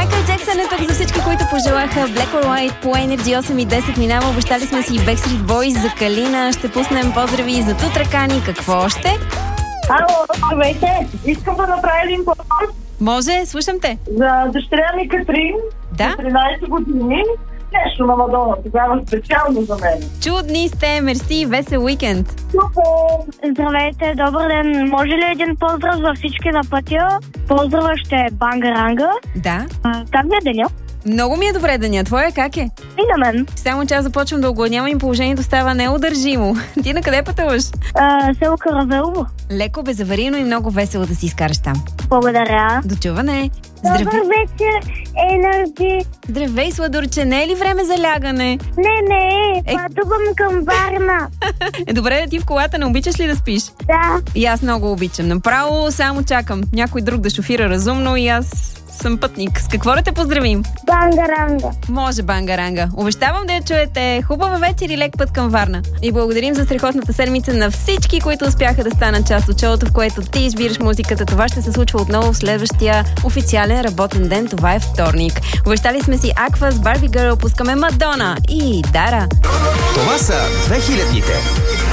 Майкъл Джексън е тук за всички, които пожелаха Black or White по Energy 8 и 10 минава. Обещали сме си Backstreet Boys за Калина. Ще пуснем поздрави за Тутракани. Какво още? Ало, здравейте! Искам да направя един поздрав Може, слушам те. за дъщеря ми Катрин, Да? 13 години. Нещо на Мадона, тогава специално за мен. Чудни сте, мерси, весел уикенд. Супер! Здравейте, добър ден. Може ли един поздрав за всички на пътя? Поздрава ще е Бангаранга. Да. Как ви е деня? Много ми е добре деня. Твоя как е? И на мен. Само че аз започвам да огладнявам и положението става неудържимо. Ти на къде пътуваш? Село Каравелово. Леко, безаварийно и много весело да си изкараш там. Благодаря. Дочуване! Добър вечер, Енерджи. Здравей, сладурче, не е ли време за лягане? Не, пътувам към Варна. Добре, да ти в колата, не обичаш ли да спиш? Да. И аз много обичам. Направо само чакам някой друг да шофира разумно и аз съм пътник. С какво да те поздравим? Бангаранга. Може Бангаранга. Обещавам да я чуете. Хубава вечер и лек път към Варна. И благодарим за страхотната седмица на всички, които успяха да станат част от шоуто, в което ти избираш музиката. Това ще се случва отново в следващия официален работен ден. Това е вторник. Обещали сме си Аква с Барби Гърл. Пускаме Мадона и Дара. Това са 2000-те.